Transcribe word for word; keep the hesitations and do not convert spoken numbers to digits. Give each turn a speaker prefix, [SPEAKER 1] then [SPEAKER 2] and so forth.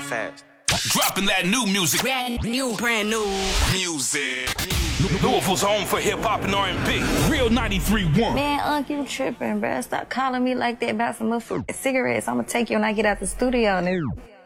[SPEAKER 1] fast.
[SPEAKER 2] Dropping that new music.
[SPEAKER 3] Brand new, brand new
[SPEAKER 2] music. Louisville's home for hip hop and R and B. Real ninety-three point one.
[SPEAKER 4] Man, Unc, you tripping, bruh. Stop calling me like that about some motherfucking cigarettes. I'm gonna take you when I get out the studio, nigga.